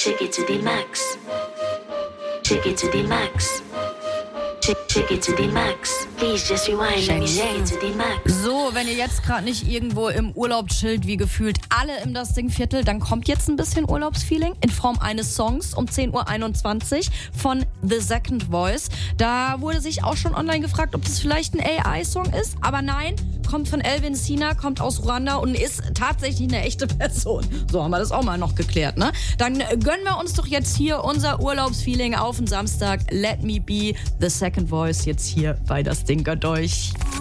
Shake it to the max. Shake it to the max. Shake it to the max. Please just rewind. Let me shake it to the max. So, wenn ihr jetzt gerade nicht irgendwo im Urlaub chillt, wie gefühlt alle im Das Ding Viertel, dann kommt jetzt ein bisschen Urlaubsfeeling in Form eines Songs um 10.21 Uhr von The Second Voice. Da wurde sich auch schon online gefragt, ob das vielleicht ein AI-Song ist, aber nein, kommt von Elvin Sina, kommt aus Ruanda und ist tatsächlich eine echte Person. So haben wir das auch mal noch geklärt, ne? Dann gönnen wir uns doch jetzt hier unser Urlaubsfeeling auf den Samstag. Let Me Be, The Second Voice, jetzt hier bei Das Ding. Gönnt euch.